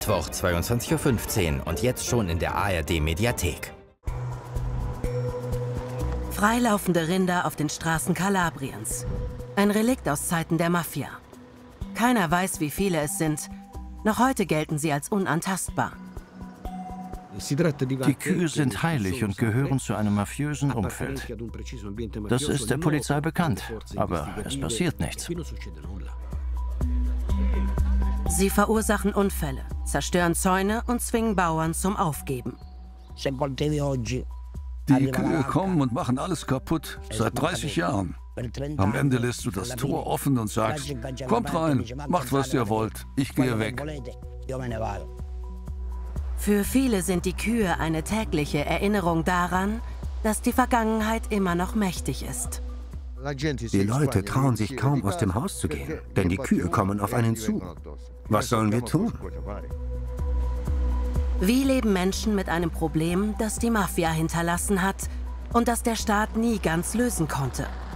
Mittwoch 22:15 Uhr und jetzt schon in der ARD-Mediathek. Freilaufende Rinder auf den Straßen Kalabriens. Ein Relikt aus Zeiten der Mafia. Keiner weiß, wie viele es sind. Noch heute gelten sie als unantastbar. Die Kühe sind heilig und gehören zu einem mafiösen Umfeld. Das ist der Polizei bekannt, aber es passiert nichts. Sie verursachen Unfälle, zerstören Zäune und zwingen Bauern zum Aufgeben. Die Kühe kommen und machen alles kaputt, seit 30 Jahren. Am Ende lässt du das Tor offen und sagst, kommt rein, macht was ihr wollt, ich gehe weg. Für viele sind die Kühe eine tägliche Erinnerung daran, dass die Vergangenheit immer noch mächtig ist. Die Leute trauen sich kaum aus dem Haus zu gehen, denn die Kühe kommen auf einen zu. Was sollen wir tun? Wie leben Menschen mit einem Problem, das die Mafia hinterlassen hat und das der Staat nie ganz lösen konnte?